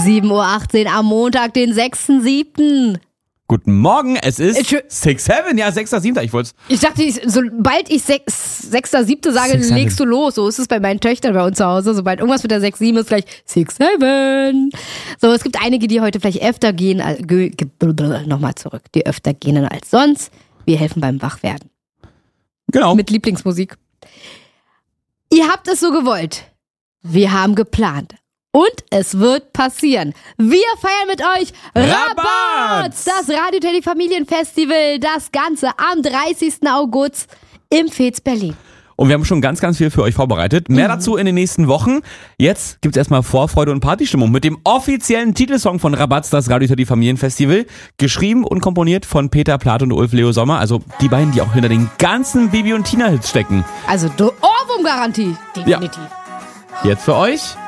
7:18 Uhr am Montag, den 6.7. Guten Morgen, es ist 6-7, ja, 6.7. Ich dachte, sobald ich 6.7. sage, 6-7. legst du los. So ist es bei meinen Töchtern bei uns zu Hause. Sobald irgendwas mit der 6-7 ist, gleich 6-7. So, es gibt einige, die heute vielleicht öfter gehen, nochmal zurück, die öfter gehen als sonst. Wir helfen beim Wachwerden. Genau. Mit Lieblingsmusik. Ihr habt es so gewollt. Wir haben geplant. Und es wird passieren. Wir feiern mit euch Rabatz! Das Radio Teddy Familienfestival. Das Ganze am 30. August im Fez Berlin. Und wir haben schon ganz, ganz viel für euch vorbereitet. Mehr dazu in den nächsten Wochen. Jetzt gibt's erstmal Vorfreude und Partystimmung mit dem offiziellen Titelsong von Rabatz, das Radio Teddy Familienfestival. Geschrieben und komponiert von Peter Plath und Ulf Leo Sommer. Also die beiden, die auch hinter den ganzen Bibi und Tina Hits stecken. Also Ohrwurm-Garantie. Definitiv. Ja. Jetzt für euch